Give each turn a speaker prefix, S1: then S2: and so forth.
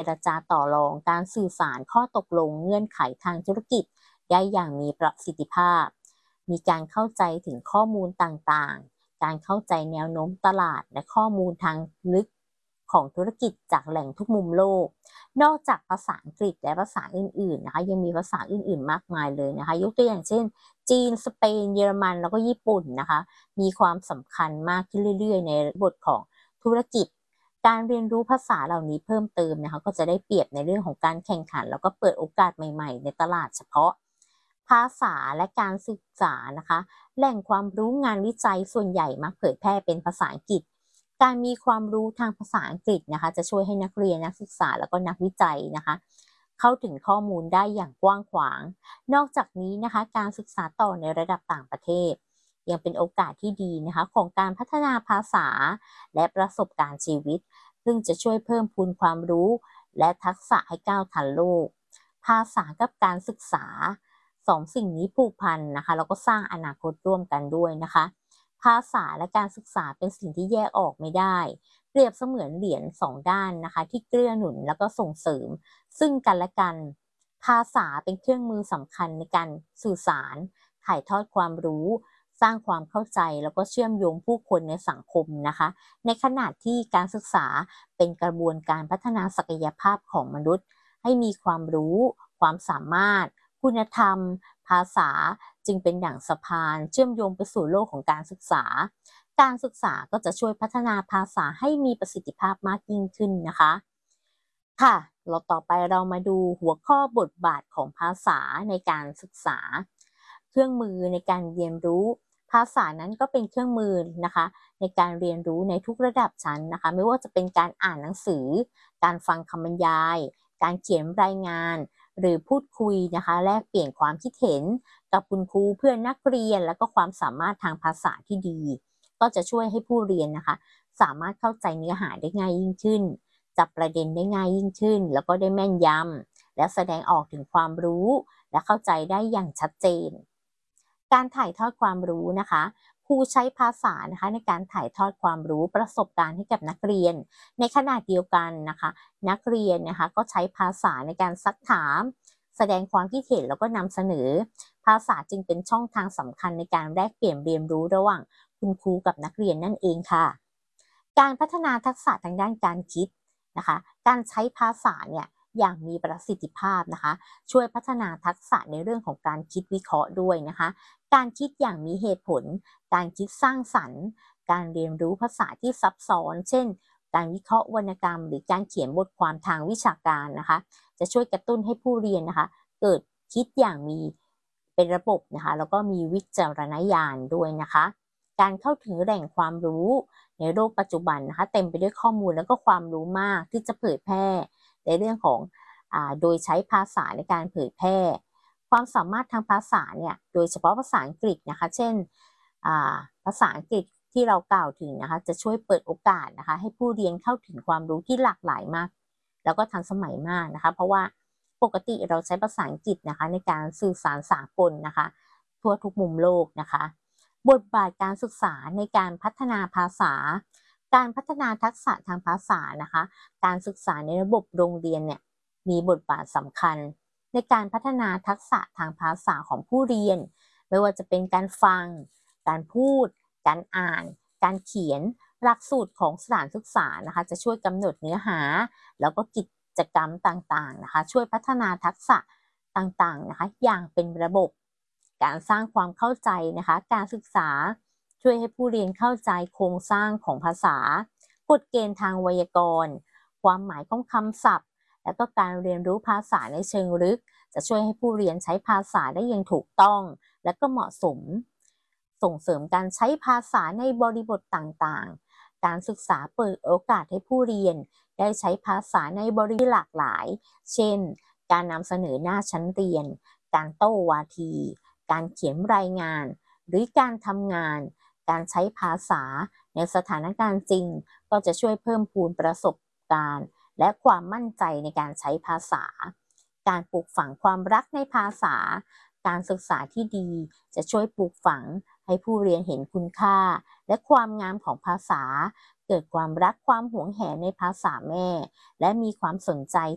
S1: รจาต่อรองการสื่อสารข้อตกลงเงื่อนไขทางธุรกิจได้อย่างมีประสิทธิภาพมีการเข้าใจถึงข้อมูลต่างๆการเข้าใจแนวโน้มตลาดและข้อมูลทางลึกของธุรกิจจากแหล่งทุกมุมโลกนอกจากภาษาอังกฤษและภาษาอื่นๆนะคะยังมีภาษาอื่นๆมากมายเลยนะคะยกตัวอย่างเช่นจีนสเปนเยอรมันแล้วก็ญี่ปุ่นนะคะมีความสำคัญมากขึ้นเรื่อยๆในบทของธุรกิจการเรียนรู้ภาษาเหล่านี้เพิ่มเติมนะคะก็จะได้เปรียบในเรื่องของการแข่งขันแล้วก็เปิดโอกาสใหม่ๆในตลาดเฉพาะภาษาและการศึกษานะคะแหล่งความรู้งานวิจัยส่วนใหญ่มักเผยแพร่เป็นภาษาอังกฤษการมีความรู้ทางภาษาอังกฤษนะคะจะช่วยให้นักเรียนนักศึกษาแล้วก็นักวิจัยนะคะเข้าถึงข้อมูลได้อย่างกว้างขวางนอกจากนี้นะคะการศึกษาต่อในระดับต่างประเทศยังเป็นโอกาสที่ดีนะคะของการพัฒนาภาษาและประสบการณ์ชีวิตซึ่งจะช่วยเพิ่มพูนความรู้และทักษะให้ก้าวทันโลกภาษากับการศึกษาสองสิ่งนี้ผูกพันนะคะแล้วก็สร้างอนาคตร่วมกันด้วยนะคะภาษาและการศึกษาเป็นสิ่งที่แยกออกไม่ได้เปรียบเสมือนเหรียญสองด้านนะคะที่เกื้อหนุนแล้วก็ส่งเสริมซึ่งกันและกันภาษาเป็นเครื่องมือสำคัญในการสื่อสารถ่ายทอดความรู้สร้างความเข้าใจแล้วก็เชื่อมโยงผู้คนในสังคมนะคะในขณะที่การศึกษาเป็นกระบวนการพัฒนาศักยภาพของมนุษย์ให้มีความรู้ความสามารถคุณธรรมภาษาจึงเป็นอย่างสะพานเชื่อมโยงไปสู่โลกของการศึกษาการศึกษาก็จะช่วยพัฒนาภาษาให้มีประสิทธิภาพมากยิ่งขึ้นนะคะค่ะเราต่อไปเรามาดูหัวข้อบทบาทของภาษาในการศึกษาเครื่องมือในการเรียนรู้ภาษานั้นก็เป็นเครื่องมือนะคะในการเรียนรู้ในทุกระดับชั้นนะคะไม่ว่าจะเป็นการอ่านหนังสือการฟังคำบรรยายการเขียนรายงานหรือพูดคุยนะคะแลกเปลี่ยนความคิดเห็นกับคุณครูเพื่อนนักเรียนแล้วก็ความสามารถทางภาษาที่ดีก็จะช่วยให้ผู้เรียนนะคะสามารถเข้าใจเนื้อหาได้ง่ายยิ่งขึ้นจับประเด็นได้ง่ายยิ่งขึ้นแล้วก็ได้แม่นยำและแสดงออกถึงความรู้และเข้าใจได้อย่างชัดเจนการถ่ายทอดความรู้นะคะครูใช้ภาษานะคะในการถ่ายทอดความรู้ประสบการณ์ให้กับนักเรียนในขณะเดียวกันนะคะนักเรียนนะคะก็ใช้ภาษาในการซักถามแสดงความคิดเห็นแล้วก็นำเสนอภาษาจึงเป็นช่องทางสำคัญในการแลกเปลี่ยนเรียนรู้ระหว่างคุณครูกับนักเรียนนั่นเองค่ะการพัฒนาทักษะทางด้านการคิดนะคะการใช้ภาษาเนี่ยอย่างมีประสิทธิภาพนะคะช่วยพัฒนาทักษะในเรื่องของการคิดวิเคราะห์ด้วยนะคะการคิดอย่างมีเหตุผลการคิดสร้างสรรค์การเรียนรู้ภาษาที่ซับซ้อนเช่นการวิเคราะห์วรรณกรรมหรือการเขียนบทความทางวิชาการนะคะจะช่วยกระตุ้นให้ผู้เรียนนะคะเกิดคิดอย่างมีเป็นระบบนะคะแล้วก็มีวิจารณญาณด้วยนะคะการเข้าถึงแหล่งความรู้ในโลกปัจจุบันนะคะเต็มไปด้วยข้อมูลแล้วก็ความรู้มากที่จะเผยแพร่ในเรื่องของโดยใช้ภาษาในการเผยแพร่ความสามารถทางภาษาเนี่ยโดยเฉพาะภาษาอังกฤษนะคะเช่นภาษาอังกฤษที่เรากล่าวถึงนะคะจะช่วยเปิดโอกาสนะคะให้ผู้เรียนเข้าถึงความรู้ที่หลากหลายมากแล้วก็ทันสมัยมากนะคะเพราะว่าปกติเราใช้ภาษาอังกฤษนะคะในการสื่อสารสากลนะคะทั่วทุกมุมโลกนะคะบทบาทการศึกษาในการพัฒนาภาษาการพัฒนาทักษะทางภาษานะคะการศึกษาในระบบโรงเรียนเนี่ยมีบทบาทสำคัญในการพัฒนาทักษะทางภาษาของผู้เรียนไม่ว่าจะเป็นการฟังการพูดการอ่านการเขียนหลักสูตรของสถานศึกษานะคะจะช่วยกำหนดเนื้อหาแล้วก็กิจกรรมต่างๆนะคะช่วยพัฒนาทักษะต่างๆนะคะอย่างเป็นระบบการสร้างความเข้าใจนะคะการศึกษาช่วยให้ผู้เรียนเข้าใจโครงสร้างของภาษากฎเกณฑ์ทางไวยากรณ์ความหมายของคำศัพท์และก็การเรียนรู้ภาษาในเชิงลึกจะช่วยให้ผู้เรียนใช้ภาษาได้อย่างถูกต้องและก็เหมาะสมส่งเสริมการใช้ภาษาในบริบทต่างๆการศึกษาเปิดโอกาสให้ผู้เรียนได้ใช้ภาษาในบริบทหลากหลายเช่นการนำเสนอหน้าชั้นเรียนการโต้วาทีการเขียนรายงานหรือการทำงานการใช้ภาษาในสถานการณ์จริงก็จะช่วยเพิ่มพูนประสบการณ์และความมั่นใจในการใช้ภาษาการปลูกฝังความรักในภาษาการศึกษาที่ดีจะช่วยปลูกฝังให้ผู้เรียนเห็นคุณค่าและความงามของภาษาเกิดความรักความหวงแหนในภาษาแม่และมีความสนใจ